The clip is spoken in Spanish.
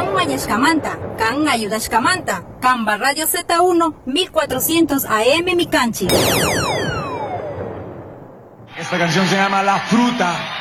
Can Mayashkamanta, Can Ayudashkamanta, Camba Radio Z1, 1400 AM Micanchi. Esta canción se llama La Fruta.